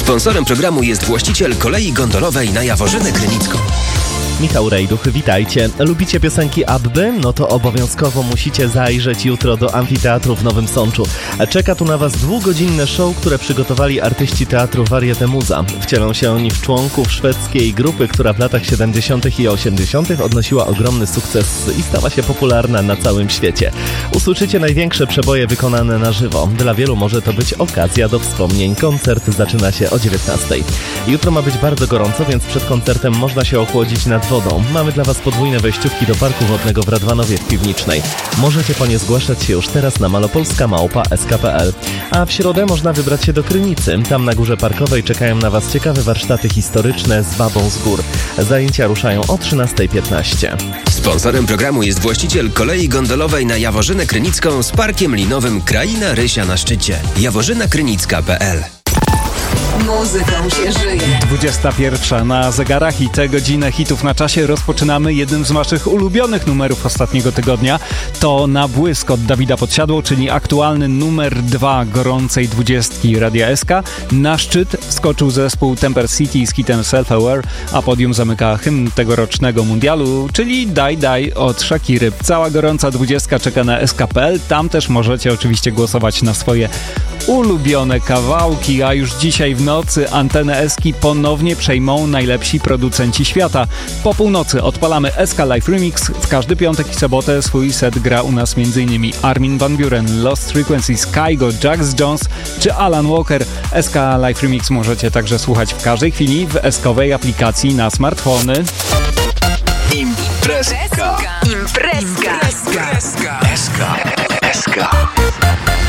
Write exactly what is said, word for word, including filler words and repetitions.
Sponsorem programu jest właściciel kolei gondolowej na Jaworzynę Krynicką. Michał Rejduch, witajcie. Lubicie piosenki Abby? No to obowiązkowo musicie zajrzeć jutro do Amfiteatru w Nowym Sączu. Czeka tu na Was dwugodzinne show, które przygotowali artyści teatru Varieté Muza. Wcielą się oni w członków szwedzkiej grupy, która w latach siedemdziesiątych i osiemdziesiątych odnosiła ogromny sukces i stała się popularna na całym świecie. Usłyszycie największe przeboje wykonane na żywo. Dla wielu może to być okazja do wspomnień. Koncert zaczyna się o dziewiętnastej. Jutro ma być bardzo gorąco, więc przed koncertem można się ochłodzić nad wodą. Mamy dla Was podwójne wejściówki do Parku Wodnego w Radwanowie w Piwnicznej. Możecie po nie zgłaszać się już teraz na malopolska małpa s k kropka p l. A w środę można wybrać się do Krynicy. Tam na Górze Parkowej czekają na Was ciekawe warsztaty historyczne z babą z gór. Zajęcia ruszają o trzynasta piętnaście. Sponsorem programu jest właściciel kolei gondolowej na Jaworzynę Krynicką z parkiem linowym Kraina Rysia na szczycie. jaworzyna krynicka kropka p l. Muzyką się żyje. dwudziesta pierwsza na zegarach i tę godzinę hitów na czasie rozpoczynamy jednym z waszych ulubionych numerów ostatniego tygodnia. To Na błysk od Dawida Podsiadło, czyli aktualny numer dwa gorącej dwudziestki Radia S K. Na szczyt wskoczył zespół Temper City z hitem Self Aware, a podium zamyka hymn tegorocznego mundialu, czyli Daj Daj od Shakiry. Cała gorąca dwudziestka czeka na S K kropka p l. Tam też możecie oczywiście głosować na swoje ulubione kawałki, a już dzisiaj w nocy antenę Eski ponownie przejmą najlepsi producenci świata. Po północy odpalamy S K Live Remix. W każdy piątek i sobotę swój set gra u nas m.in. Armin van Buuren, Lost Frequencies, Kygo, Jax Jones czy Alan Walker. S K Live Remix możecie także słuchać w każdej chwili w eskowej aplikacji na smartfony. Imprezka. Imprezka. Imprezka. S K. S K.